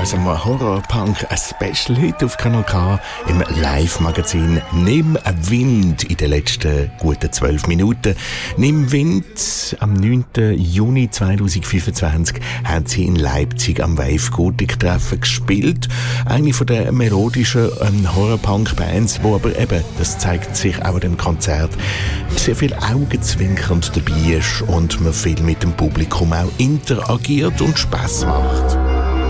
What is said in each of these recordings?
Also ein Horror-Punk, ein Special heute auf Kanal K im Live-Magazin «Nimm Wind» in den letzten guten 12 Minuten. «Nimm Wind» am 9. Juni 2025 haben sie in Leipzig am Wave Gothic-Treffen gespielt. Eine von der melodischen Horror-Punk-Bands, wo aber eben, das zeigt sich auch im Konzert, sehr viel augenzwinkernd dabei ist und man viel mit dem Publikum auch interagiert und Spass macht.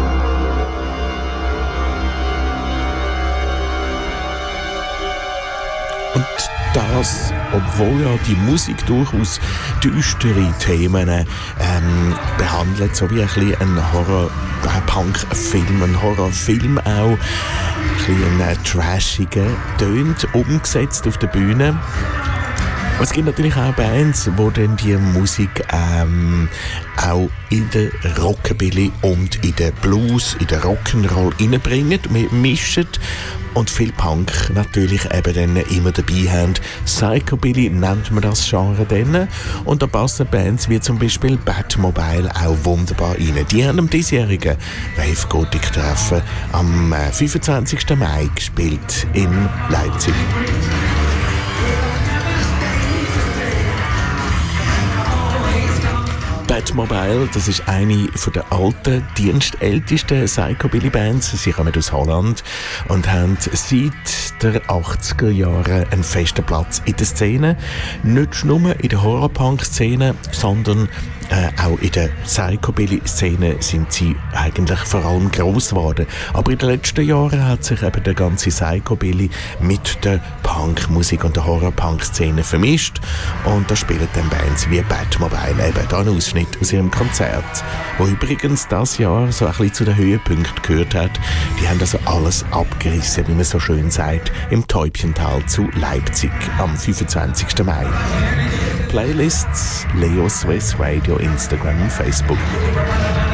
Und das, obwohl ja die Musik durchaus düstere Themen behandelt, so wie ein bisschen ein Horror-Punk-Film, ein Horrorfilm auch, ein bisschen ein trashiger, tönt umgesetzt auf der Bühne. Es gibt natürlich auch Bands, die dann die Musik auch in den Rockabilly und in den Blues, in den Rock'n'Roll reinbringen, mischen und viel Punk natürlich eben dann immer dabei haben. Psychobilly nennt man das Genre dann. Und da passen Bands wie zum Beispiel Batmobile auch wunderbar rein. Die haben am diesjährigen Wave Gothic Treffen am 25. Mai gespielt in Leipzig. Batmobile, das ist eine von der alten, dienstältesten Psychobilly-Bands. Sie kommen aus Holland und haben seit den 80er Jahren einen festen Platz in der Szene. Nicht nur in der Horror-Punk-Szene, sondern auch in der Psychobilly-Szene sind sie eigentlich vor allem gross geworden. Aber in den letzten Jahren hat sich eben der ganze Psychobilly mit der Punk-Musik und der Horror-Punk-Szene vermischt. Und da spielen dann Bands wie Batmobile eben da einen Ausschnitt aus ihrem Konzert, wo übrigens das Jahr so ein bisschen zu den Höhepunkten gehört hat. Die haben also alles abgerissen, wie man so schön sagt, im Täubchental zu Leipzig am 25. Mai. Playlists Leo Swiss Radio, Instagram und Facebook.